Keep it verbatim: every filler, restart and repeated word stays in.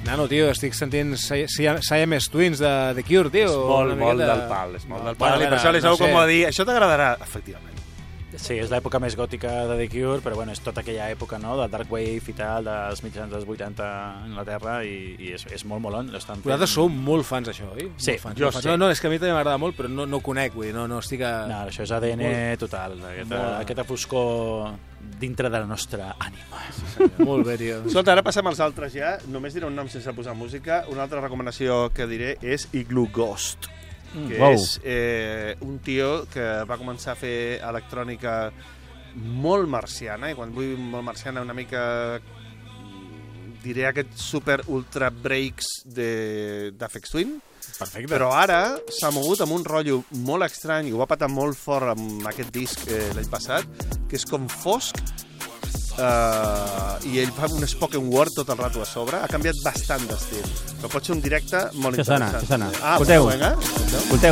Nano, tio, estic sentint Si- Si- Siamese Twins de The Cure, tio. És molt, Una molt miqueta- del pal, és molt del Bueno, pal. I a per això veure, li segur no sé. com va dir, això t'agradarà, efectivament. Sí, és l'època més gòtica de The Cure, però bueno, és tota aquella època, no?, de Dark Wave i tal, dels mitjans dels vuitanta a Anglaterra, i, i és, és molt molon. L'estan fent... Vosaltres sou molt fans d'això, oi? Sí, molt fans, jo molt fans. sí. No, no, és que a mi també m'agrada molt, però no, no ho conec, vull dir, no, no estic a... No, això és A D N Molt. total, aquesta, Molt. aquesta foscor dintre de la nostra ànima. Molt bé, tio. Escolta, ara passem als altres ja. Només diré un nom sense posar música. Una altra recomanació que diré és Igloo Ghost, que Wow. és eh, un tio que va començar a fer electrònica molt marciana, i quan vull molt marciana una mica diré aquests super ultra breaks d'Aphex Twin. Perfecte. Però ara s'ha mogut amb un rotllo molt estrany i ho va patar molt fort amb aquest disc eh, l'any passat, que és com fosc, uh, i ell fa un spoken word tot el rato a sobre. Ha canviat bastant d'estil, però pot ser un directe molt Això sona, interessant. això sona. Ah, Escolteu. bueno, vinga, escolteu. Escolteu.